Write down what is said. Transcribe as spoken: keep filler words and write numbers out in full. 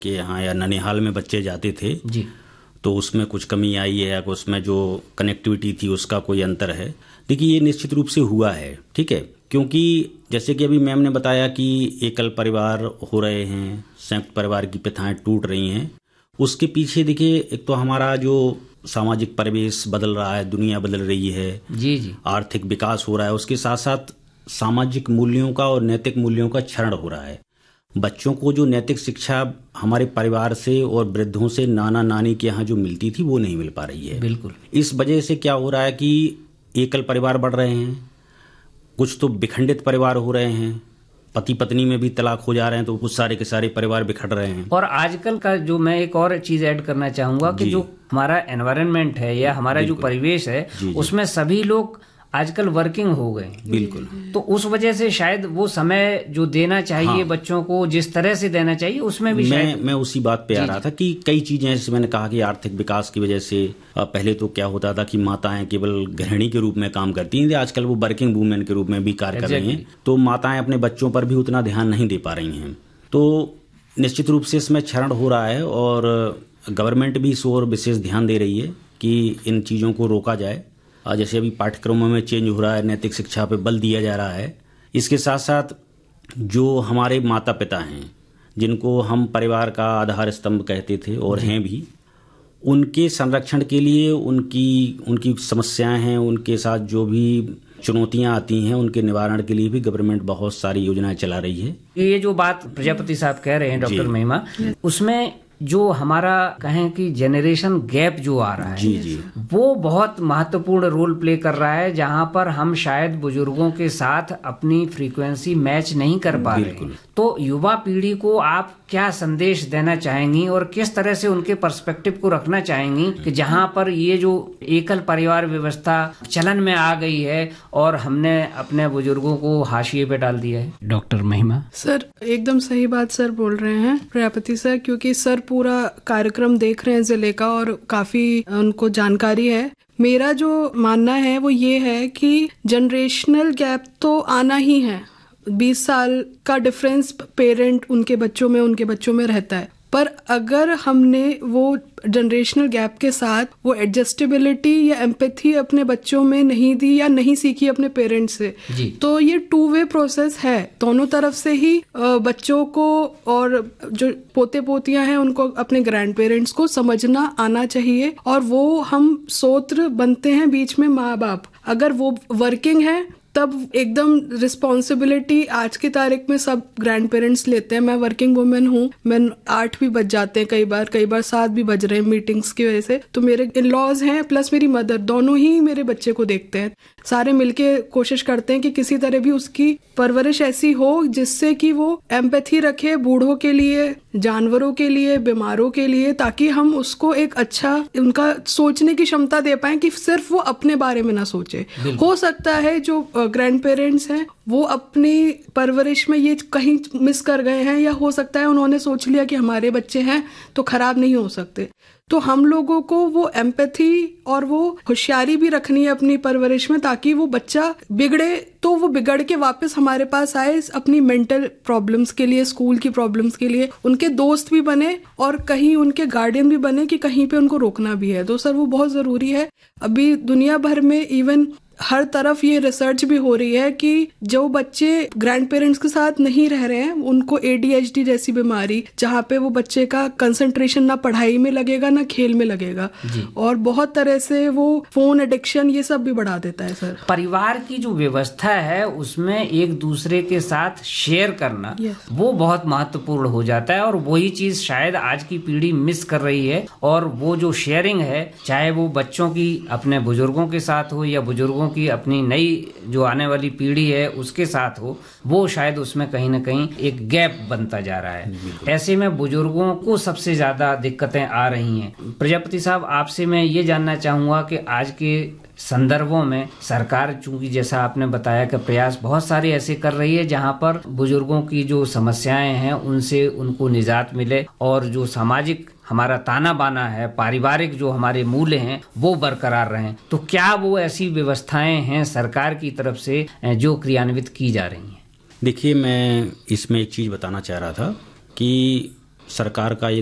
कि हाँ यार ननिहाल में बच्चे जाते थे जी, तो उसमें कुछ कमी आई है या उसमें जो कनेक्टिविटी थी उसका कोई अंतर है। देखिए ये निश्चित रूप से हुआ है, ठीक है, क्योंकि जैसे कि अभी मैम ने बताया कि एकल परिवार हो रहे हैं, संयुक्त परिवार की प्रथाएं टूट रही हैं। उसके पीछे देखिए एक तो हमारा जो सामाजिक परिवेश बदल रहा है, दुनिया बदल रही है, जी जी, आर्थिक विकास हो रहा है, उसके साथ साथ सामाजिक मूल्यों का और नैतिक मूल्यों का क्षरण हो रहा है। बच्चों को जो नैतिक शिक्षा हमारे परिवार से और वृद्धों से, नाना नानी के यहाँ जो मिलती थी वो नहीं मिल पा रही है। बिल्कुल। इस वजह से क्या हो रहा है कि एकल परिवार बढ़ रहे हैं, कुछ तो विखंडित परिवार हो रहे हैं, पति पत्नी में भी तलाक हो जा रहे हैं, तो कुछ सारे के सारे परिवार बिखर रहे हैं। और आजकल का जो मैं एक और चीज ऐड करना चाहूंगा कि जो हमारा एनवायरनमेंट है या हमारा जो परिवेश है उसमें सभी लोग आजकल वर्किंग हो गए। बिल्कुल। तो उस वजह से शायद वो समय जो देना चाहिए हाँ। बच्चों को जिस तरह से देना चाहिए उसमें भी मैं शायद मैं उसी बात पे आ रहा था कि कई चीजें जैसे मैंने कहा कि आर्थिक विकास की वजह से पहले तो क्या होता था कि माताएं केवल गृहिणी के रूप में काम करती थी, आजकल वो वर्किंग वूमेन के रूप में भी कार्य कर रही हैं, तो माताएं अपने बच्चों पर भी उतना ध्यान नहीं दे पा रही हैं। तो निश्चित रूप से इसमें क्षरण हो रहा है और गवर्नमेंट भी इस ओर विशेष ध्यान दे रही है कि इन चीज़ों को रोका जाए। जैसे अभी पाठ्यक्रमों में चेंज हो रहा है, नैतिक शिक्षा पे बल दिया जा रहा है। इसके साथ साथ जो हमारे माता पिता हैं जिनको हम परिवार का आधार स्तंभ कहते थे और हैं भी, उनके संरक्षण के लिए, उनकी उनकी समस्याएं हैं, उनके साथ जो भी चुनौतियां आती हैं उनके निवारण के लिए भी गवर्नमेंट बहुत सारी योजनाएं चला रही है। ये जो बात प्रजापति साहब कह रहे हैं डॉक्टर महिमा, उसमें जो हमारा कहें कि जेनरेशन गैप जो आ रहा है जी जी वो बहुत महत्वपूर्ण रोल प्ले कर रहा है, जहां पर हम शायद बुजुर्गों के साथ अपनी फ्रीक्वेंसी मैच नहीं कर पा रहे। तो युवा पीढ़ी को आप क्या संदेश देना चाहेंगी और किस तरह से उनके पर्सपेक्टिव को रखना चाहेंगी कि जहां पर ये जो एकल परिवार व्यवस्था चलन में आ गई है और हमने अपने बुजुर्गों को हाशिए पे डाल दिया है? डॉक्टर महिमा सर एकदम सही बात सर बोल रहे हैं प्रजापति सर, क्योंकि सर पूरा कार्यक्रम देख रहे हैं जिले का और काफी उनको जानकारी है। मेरा जो मानना है वो ये है कि जनरेशनल गैप तो आना ही है। बीस साल का डिफरेंस पेरेंट उनके बच्चों में उनके बच्चों में रहता है, पर अगर हमने वो जनरेशनल गैप के साथ वो एडजस्टेबिलिटी या एम्पैथी अपने बच्चों में नहीं दी या नहीं सीखी अपने पेरेंट्स से, तो ये टू वे प्रोसेस है। दोनों तरफ से ही बच्चों को और जो पोते पोतियां हैं उनको अपने ग्रैंड पेरेंट्स को समझना आना चाहिए, और वो हम सोत्र बनते हैं बीच में माँ बाप। अगर वो वर्किंग है तब एकदम रिस्पॉन्सिबिलिटी आज की तारीख में सब ग्रैंड पेरेंट्स लेते हैं। मैं वर्किंग वुमेन हूँ, मैं आठ भी बज जाते हैं कई बार, कई बार सात भी बज रहे हैं मीटिंग्स की वजह से। तो मेरे इन लॉज हैं प्लस मेरी मदर, दोनों ही मेरे बच्चे को देखते हैं। सारे मिलके कोशिश करते हैं कि किसी तरह भी उसकी परवरिश ऐसी हो जिससे कि वो एम्पैथी रखे बूढ़ों के लिए, जानवरों के लिए, बीमारों के लिए, ताकि हम उसको एक अच्छा उनका सोचने की क्षमता दे पाए कि सिर्फ वो अपने बारे में ना सोचे। हो सकता है जो ग्रैंड पेरेंट्स हैं वो अपनी परवरिश में ये कहीं मिस कर गए हैं, या हो सकता है उन्होंने सोच लिया कि हमारे बच्चे हैं तो खराब नहीं हो सकते। तो हम लोगों को वो एम्पैथी और वो होशियारी भी रखनी है अपनी परवरिश में, ताकि वो बच्चा बिगड़े तो वो बिगड़ के वापस हमारे पास आए अपनी मेंटल प्रॉब्लम्स के लिए, स्कूल की प्रॉब्लम्स के लिए, उनके दोस्त भी बने और कहीं उनके गार्डियन भी बने कि कहीं पे उनको रोकना भी है। तो सर वो बहुत जरूरी है। अभी दुनिया भर में इवन हर तरफ ये रिसर्च भी हो रही है कि जो बच्चे ग्रैंड पेरेंट्स के साथ नहीं रह रहे हैं उनको ए डी एच डी जैसी बीमारी, जहाँ पे वो बच्चे का कंसंट्रेशन ना पढ़ाई में लगेगा ना खेल में लगेगा, और बहुत तरह से वो फोन एडिक्शन ये सब भी बढ़ा देता है। सर परिवार की जो व्यवस्था है उसमें एक दूसरे के साथ शेयर करना yes. वो बहुत महत्वपूर्ण हो जाता है, और वही चीज शायद आज की पीढ़ी मिस कर रही है। और वो जो शेयरिंग है, चाहे वो बच्चों की अपने बुजुर्गों के साथ हो या बुजुर्गों की अपनी नई जो आने वाली पीढ़ी है उसके साथ हो, वो शायद उसमें कहीं ना कहीं एक गैप बनता जा रहा है। ऐसे में बुजुर्गों को सबसे ज्यादा दिक्कतें आ रही हैं। प्रजापति साहब, आपसे मैं ये जानना चाहूंगा कि आज के संदर्भों में सरकार, चूंकि जैसा आपने बताया कि प्रयास बहुत सारे ऐसे कर रही है जहां पर बुजुर्गों की जो समस्याएं हैं उनसे उनको निजात मिले, और जो सामाजिक हमारा ताना बाना है, पारिवारिक जो हमारे मूल्य हैं वो बरकरार रहें, तो क्या वो ऐसी व्यवस्थाएं हैं सरकार की तरफ से जो क्रियान्वित की जा रही हैं? देखिए, मैं इसमें एक चीज़ बताना चाह रहा था कि सरकार का